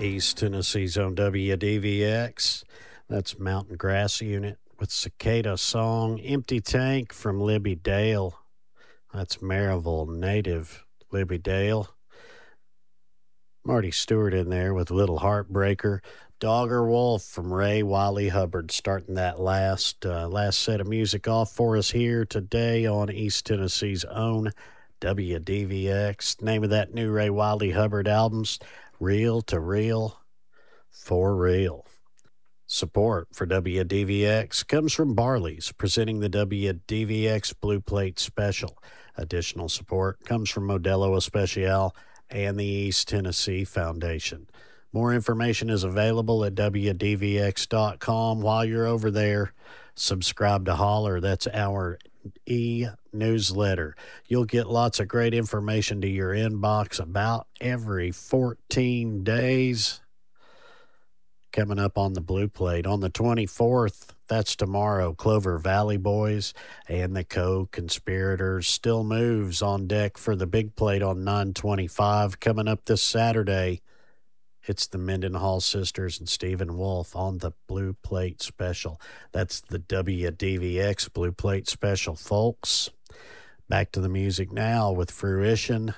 East Tennessee's own WDVX. That's Mountain Grass Unit with Cicada Song. Empty Tank from Libby Dale. That's Maryville native Libby Dale. Marty Stewart in there with Little Heartbreaker. Dogger Wolf from Ray Wiley Hubbard starting that last set of music off for us here today on East Tennessee's own WDVX. Name of that new Ray Wiley Hubbard album's Real to Real for Real. Support for WDVX comes from Barley's, presenting the WDVX Blue Plate Special. Additional support comes from Modelo Especial and the East Tennessee Foundation. More information is available at WDVX.com. While you're over there, subscribe to Holler. That's our e-newsletter. You'll get lots of great information to your inbox about every 14 days. Coming up on the Blue Plate on the 24th, that's tomorrow, Clover Valley Boys and the Co-Conspirators. Still moves on deck for the Big Plate on 9/25. Coming up this Saturday, it's the Mendenhall Sisters and Stephen Wolf on the Blue Plate Special. That's the WDVX Blue Plate Special, folks. Back to the music now with Fruition.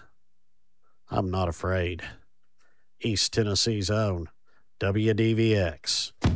I'm Not Afraid. East Tennessee's own WDVX.